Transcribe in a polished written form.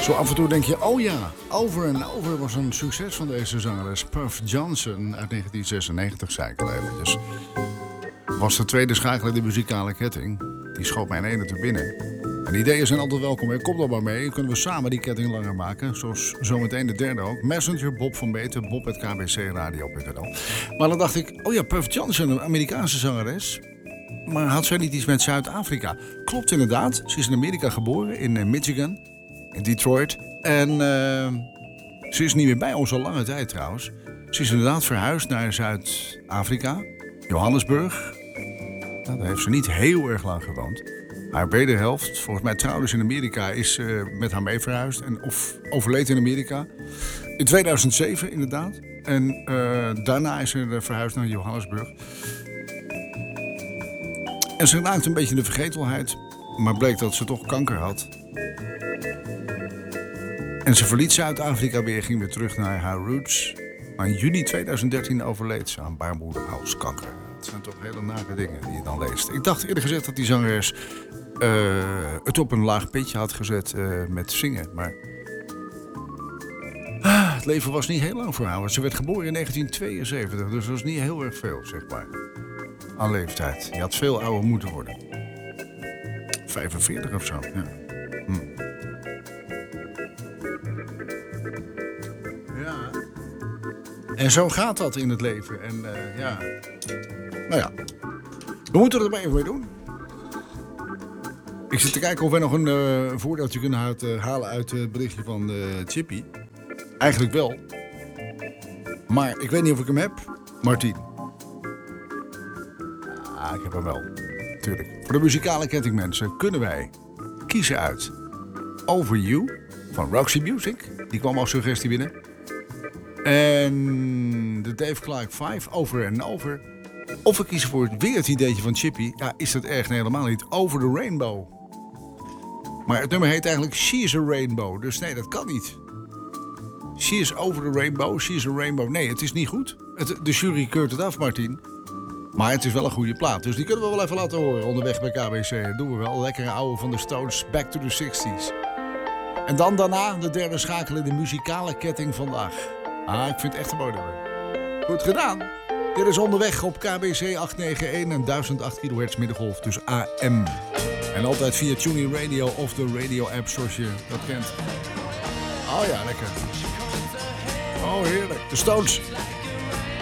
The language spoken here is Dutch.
Zo af en toe denk je, oh ja, Over en Over was een succes van deze zangeres Puff Johnson uit 1996, zei ik al eventjes. Was de tweede schakel in de muzikale ketting. Die schoot mij in ene te binnen. En ideeën zijn altijd welkom. Hè? Kom dan maar mee. Kunnen we samen die ketting langer maken. Zoals zometeen de derde ook. Messenger, Bob van Beten, bob@kbcradio.nl. Maar dan dacht ik, oh ja, Puff Johnson, een Amerikaanse zangeres. Maar had zij niet iets met Zuid-Afrika? Klopt inderdaad. Ze is in Amerika geboren, in Michigan, in Detroit. En ze is niet meer bij ons al lange tijd trouwens. Ze is inderdaad verhuisd naar Zuid-Afrika, Johannesburg. Nou, daar heeft ze niet heel erg lang gewoond. Haar wederhelft, volgens mij trouwens in Amerika, is met haar mee verhuisd. Of overleed in Amerika. In 2007 inderdaad. En daarna is ze verhuisd naar Johannesburg. En ze raakte een beetje in de vergetelheid. Maar bleek dat ze toch kanker had. En ze verliet Zuid-Afrika weer, ging weer terug naar haar roots. Maar in juni 2013 overleed ze aan baarmoederhalskanker. Dat zijn toch hele nare dingen die je dan leest. Ik dacht eerder gezegd dat die zangeres het op een laag pitje had gezet met zingen. Maar het leven was niet heel lang voor haar. Ze werd geboren in 1972, dus dat was niet heel erg veel, zeg maar. Aan leeftijd. Je had veel ouder moeten worden. 45 of zo, ja. Ja. En zo gaat dat in het leven. En ja... Nou ja, we moeten er maar even mee doen. Ik zit te kijken of wij nog een voordeeltje kunnen halen uit het berichtje van Chippy. Eigenlijk wel. Maar ik weet niet of ik hem heb. Martien. Ah, ik heb hem wel. Tuurlijk. Voor de muzikale kettingmensen kunnen wij kiezen uit Over You van Roxy Music. Die kwam als suggestie binnen. En de Dave Clark 5 Over and Over. Of we kiezen voor weer het ideetje van Chippy. Ja, is dat erg? Nee, helemaal niet. Over the Rainbow. Maar het nummer heet eigenlijk She is a Rainbow. Dus nee, dat kan niet. She is over the rainbow. She is a rainbow. Nee, het is niet goed. De jury keurt het af, Martien. Maar het is wel een goede plaat. Dus die kunnen we wel even laten horen onderweg bij KBC. Dat doen we wel. Lekkere oude van de Stones. Back to the 60s. En dan daarna de derde schakel in de muzikale ketting vandaag. Ah, ik vind het echt een mooi nummer. Goed gedaan. Dit is onderweg op KBC 891 en 1008 kHz middengolf, dus AM. En altijd via TuneIn Radio of de radio-app zoals je dat kent. Oh ja, lekker. Oh, heerlijk. De Stones.